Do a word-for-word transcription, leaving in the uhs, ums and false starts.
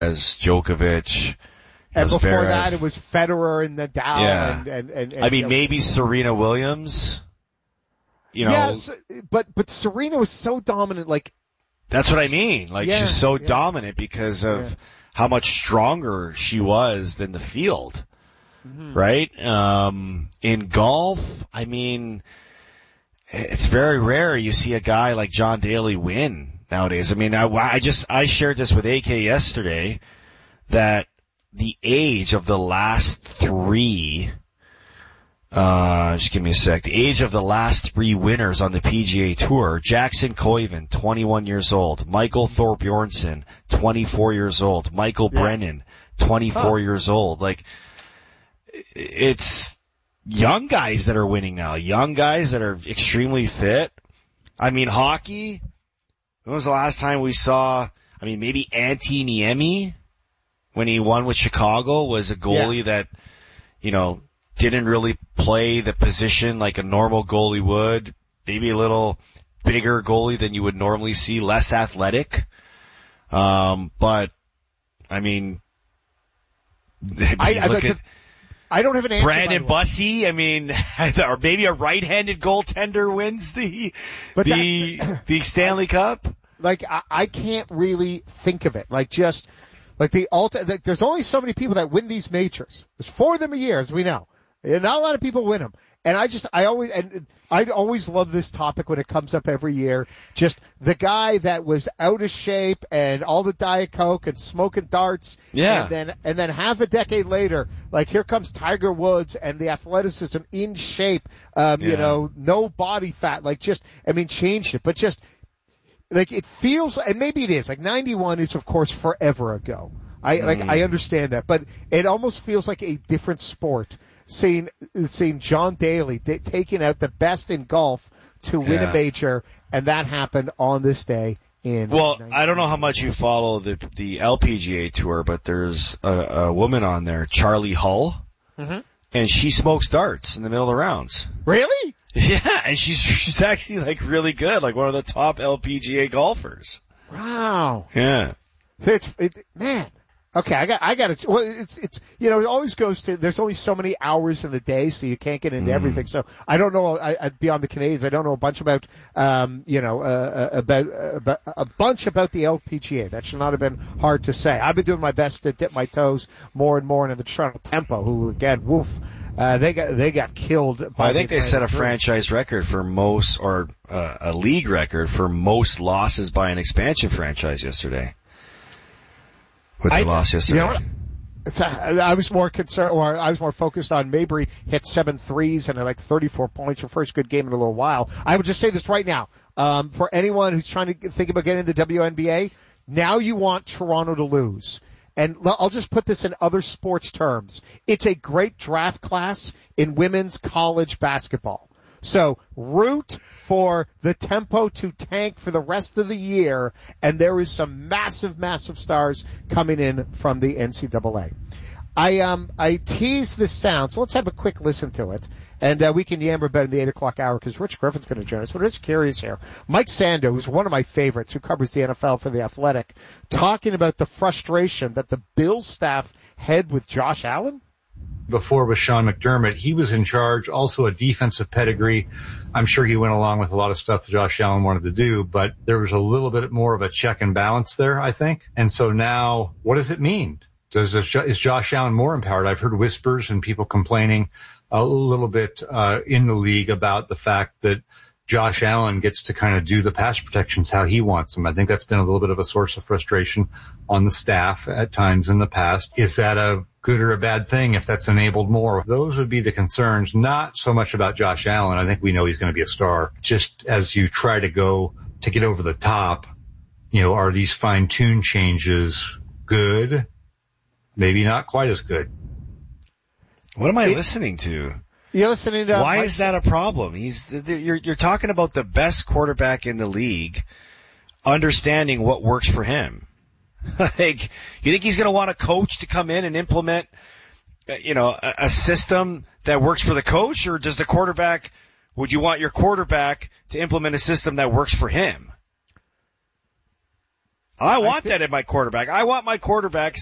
Djokovic. And Zverev. before that, it was Federer and Nadal. Yeah. And, and, and, and I mean, you know, maybe Serena Williams. You know, yes, but but Serena was so dominant. Like that's what I mean. Like yeah, she's so yeah. dominant because of yeah. how much stronger she was than the field, mm-hmm. right? Um, in golf, I mean, it's very rare you see a guy like John Daly win nowadays. I mean, I, I just I shared this with A K yesterday that the age of the last three. Uh, just give me a sec. The age of the last three winners on the P G A Tour: Jackson Koiven, twenty-one years old; Michael Thorbjornsen, twenty-four years old; Michael yeah. Brennan, twenty-four huh. years old. Like, it's young guys that are winning now. Young guys that are extremely fit. I mean, hockey. When was the last time we saw? I mean, maybe Antti Niemi when he won with Chicago was a goalie yeah. that, you know, didn't really play the position like a normal goalie would. Maybe a little bigger goalie than you would normally see, less athletic. Um, but, I mean, I, I, look I, at I don't have an answer. Brandon Bussey, I mean, or maybe a right-handed goaltender wins the, but the, that, the Stanley Cup. Like, I, I can't really think of it. Like, just, like the ulti- like, there's only so many people that win these majors. There's four of them a year, as we know. And not a lot of people win them. And I just, I always, and I always love this topic when it comes up every year. Just the guy that was out of shape and all the Diet Coke and smoking darts. Yeah. And then, and then half a decade later, like here comes Tiger Woods and the athleticism in shape, um, yeah. you know, no body fat, like just, I mean, changed it, but just, like it feels, and maybe it is, like ninety-one is of course forever ago. I, mm. like, I understand that, but it almost feels like a different sport. Seeing, seeing John Daly d- taking out the best in golf to win yeah. a major, and that happened on this day in. Well, I don't know how much you follow the the L P G A tour, but there's a, a woman on there, Charlie Hull, mm-hmm. and she smokes darts in the middle of the rounds. Really? Yeah, and she's she's actually like really good, like one of the top L P G A golfers. Wow. Yeah. It's it, man. Okay, I got, I got to, well, it's, it's, you know, it always goes to, there's only so many hours in the day, so you can't get into mm. everything. So I don't know, I, I, beyond the Canadians, I don't know a bunch about, um, you know, uh, about, uh, about, a bunch about the L P G A. That should not have been hard to say. I've been doing my best to dip my toes more and more into the Toronto Tempo, who again, woof, uh, they got, they got killed by well, I think the they set a group. franchise record for most, or uh, a league record for most losses by an expansion franchise yesterday. With the I, loss yesterday. You know what? It's, uh, I was more concerned, or I was more focused on Mabry hit seven threes and like thirty-four points, her first good game in a little while. I would just say this right now, um, for anyone who's trying to think about getting into the W N B A, now you want Toronto to lose. And I'll just put this in other sports terms. It's a great draft class in women's college basketball. So root for the Tempo to tank for the rest of the year, and there is some massive, massive stars coming in from the N C double A. I um I teased this sound, so let's have a quick listen to it, and uh, we can yammer about in the eight o'clock hour because Rich Griffin's going to join us. We're just curious here. Mike Sando, who's one of my favorites, who covers the N F L for The Athletic, talking about the frustration that the Bills staff had with Josh Allen. Before with Sean McDermott, he was in charge, also a defensive pedigree. I'm sure he went along with a lot of stuff that Josh Allen wanted to do, but there was a little bit more of a check and balance there, I think. And so now, what does it mean? Does this, is Josh Allen more empowered? I've heard whispers and people complaining a little bit uh in the league about the fact that Josh Allen gets to kind of do the pass protections how he wants them. I think that's been a little bit of a source of frustration on the staff at times in the past. Is that a good or a bad thing if that's enabled more? Those would be the concerns, not so much about Josh Allen. I think we know he's going to be a star. Just as you try to go to get over the top, you know, are these fine-tune changes good? Maybe not quite as good. What am I it, listening to? You're listening to... Why Mike, is that a problem? He's you're you're talking about the best quarterback in the league, understanding what works for him. Like, you think he's going to want a coach to come in and implement, you know, a, a system that works for the coach, or does the quarterback? Would you want your quarterback to implement a system that works for him? I want I think- that in my quarterback. I want my quarterback